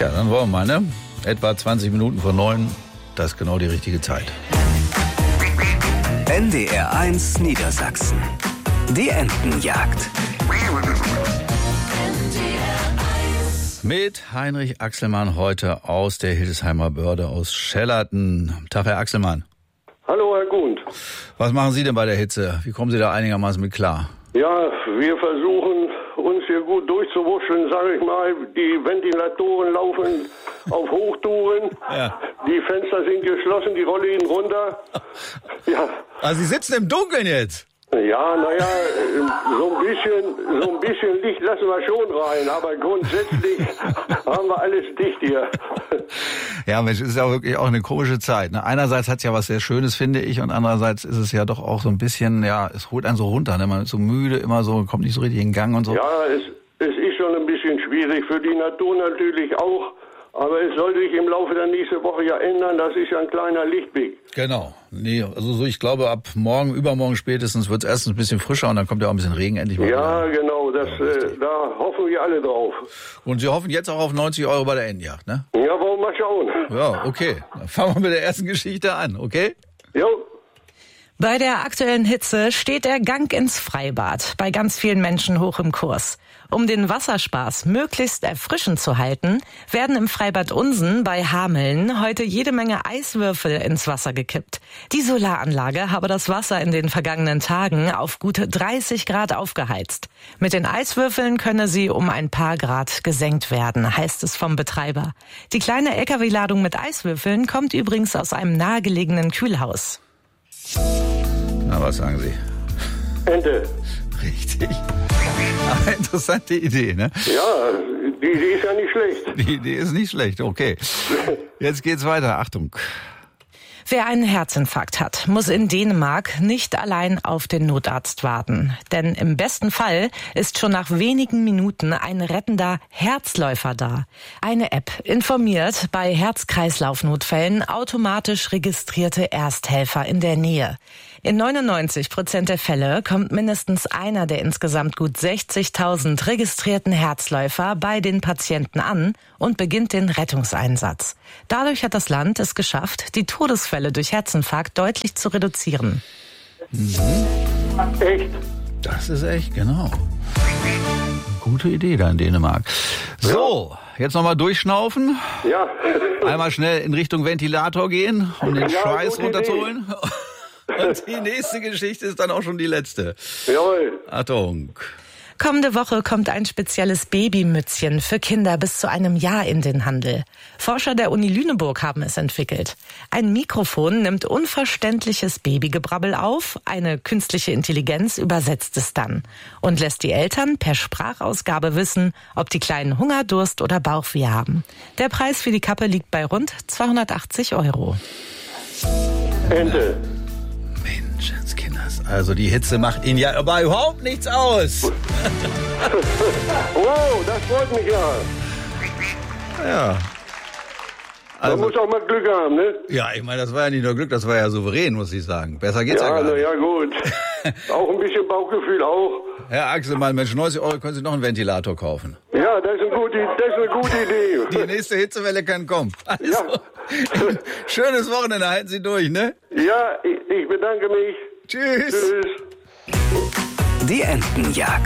Tja, dann wollen wir mal, ne? Etwa 20 Minuten vor 9, das ist genau die richtige Zeit. NDR 1 Niedersachsen. Die Entenjagd. Mit Heinrich Axelmann heute aus der Hildesheimer Börde aus Schellerten. Tag, Herr Axelmann. Hallo, Herr Gund. Was machen Sie denn bei der Hitze? Wie kommen Sie da einigermaßen mit klar? Ja, wir versuchen uns hier gut durchzuwurschteln, sage ich mal. Die Ventilatoren laufen auf Hochtouren. Ja. Die Fenster sind geschlossen, die Rollläden runter. Ja. Also Sie sitzen im Dunkeln jetzt? Ja, naja, so ein bisschen Licht lassen wir schon rein, aber grundsätzlich haben wir alles dicht hier. Ja, Mensch, es ist ja wirklich auch eine komische Zeit. Ne? Einerseits hat es ja was sehr Schönes, finde ich, und andererseits ist es ja doch auch so ein bisschen, ja, es holt einen so runter. Ne? Man ist so müde, immer so, kommt nicht so richtig in Gang und so. Ja, es ist schon ein bisschen schwierig, für die Natur natürlich auch. Aber es soll sich im Laufe der nächsten Woche ja ändern, das ist ja ein kleiner Lichtblick. Genau. Nee, also so, ich glaube, ab morgen, übermorgen spätestens wird es erstens ein bisschen frischer und dann kommt ja auch ein bisschen Regen endlich mal. Ja, wieder. Genau, da hoffen wir alle drauf. Und Sie hoffen jetzt auch auf 90 € bei der Entenjagd, ne? Ja, wollen wir mal schauen. Ja, okay. Dann fangen wir mit der ersten Geschichte an, okay? Jo. Bei der aktuellen Hitze steht der Gang ins Freibad bei ganz vielen Menschen hoch im Kurs. Um den Wasserspaß möglichst erfrischend zu halten, werden im Freibad Unsen bei Hameln heute jede Menge Eiswürfel ins Wasser gekippt. Die Solaranlage habe das Wasser in den vergangenen Tagen auf gute 30 Grad aufgeheizt. Mit den Eiswürfeln könne sie um ein paar Grad gesenkt werden, heißt es vom Betreiber. Die kleine LKW-Ladung mit Eiswürfeln kommt übrigens aus einem nahegelegenen Kühlhaus. Na, was sagen Sie? Ente. Richtig. Aber interessante Idee, ne? Ja, die Idee ist ja nicht schlecht. Die Idee ist nicht schlecht, okay. Jetzt geht's weiter, Achtung. Wer einen Herzinfarkt hat, muss in Dänemark nicht allein auf den Notarzt warten. Denn im besten Fall ist schon nach wenigen Minuten ein rettender Herzläufer da. Eine App informiert bei Herz-Kreislauf-Notfällen automatisch registrierte Ersthelfer in der Nähe. In 99% der Fälle kommt mindestens einer der insgesamt gut 60.000 registrierten Herzläufer bei den Patienten an und beginnt den Rettungseinsatz. Dadurch hat das Land es geschafft, die Todesfälle durch Herzinfarkt deutlich zu reduzieren. Echt? Das ist echt, genau. Gute Idee da in Dänemark. So, jetzt nochmal durchschnaufen. Ja. Einmal schnell in Richtung Ventilator gehen, um den Schweiß gute runterzuholen. Und die nächste Geschichte ist dann auch schon die letzte. Jawohl. Achtung. Kommende Woche kommt ein spezielles Babymützchen für Kinder bis zu einem Jahr in den Handel. Forscher der Uni Lüneburg haben es entwickelt. Ein Mikrofon nimmt unverständliches Babygebrabbel auf, eine künstliche Intelligenz übersetzt es dann und lässt die Eltern per Sprachausgabe wissen, ob die Kleinen Hunger, Durst oder Bauchweh haben. Der Preis für die Kappe liegt bei rund 280 €. Ente. Menschenskinders, also die Hitze macht Ihnen ja aber überhaupt nichts aus. Wow, das freut mich ja. Ja. Also, Man muss auch mal Glück haben, ne? ja, ich meine, das war ja nicht nur Glück, das war ja souverän, muss ich sagen. Besser geht's ja gar nicht. Ja, gut. Auch ein bisschen Bauchgefühl auch. Herr Axelmann, Mensch, 90 € können Sie noch einen Ventilator kaufen. Ja, das ist eine gute Idee. Die nächste Hitzewelle kann kommen. Also, Ja. Schönes Wochenende, halten Sie durch, ne? Ja, ich bedanke mich. Tschüss. Tschüss. Die Entenjagd.